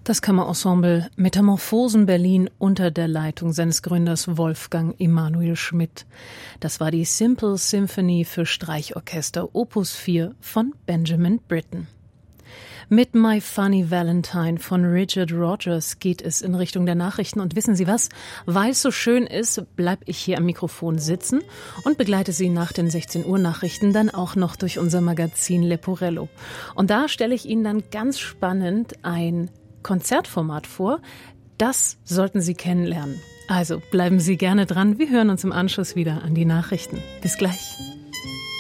Das Kammerensemble Metamorphosen Berlin unter der Leitung seines Gründers Wolfgang Emanuel Schmidt. Das war die Simple Symphony für Streichorchester Opus 4 von Benjamin Britten. Mit My Funny Valentine von Richard Rodgers geht es in Richtung der Nachrichten. Und wissen Sie was? Weil es so schön ist, bleibe ich hier am Mikrofon sitzen und begleite Sie nach den 16 Uhr Nachrichten dann auch noch durch unser Magazin Leporello. Und da stelle ich Ihnen dann ganz spannend ein Konzertformat vor. Das sollten Sie kennenlernen. Also bleiben Sie gerne dran. Wir hören uns im Anschluss wieder an die Nachrichten. Bis gleich.